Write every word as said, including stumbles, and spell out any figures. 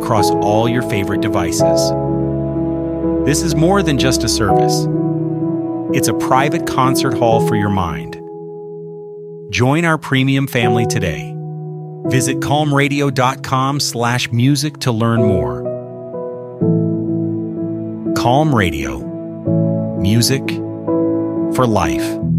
across all your favorite devices. This is more than just a service. It's a private concert hall for your mind. Join our premium family today. Visit calm radio dot com slash music to learn more. Calm Radio. Music for life.